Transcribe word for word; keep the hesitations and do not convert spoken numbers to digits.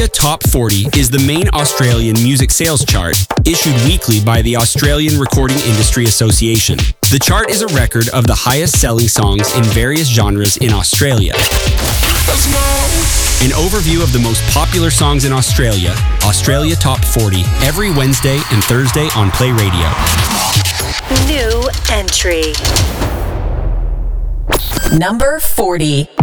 Australia Top forty is the main Australian music sales chart, issued weekly by the Australian Recording Industry Association. The chart is a record of the highest-selling songs in various genres in Australia. An overview of the most popular songs in Australia, Australia Top forty, every Wednesday and Thursday on Play Radio. New entry. Number forty.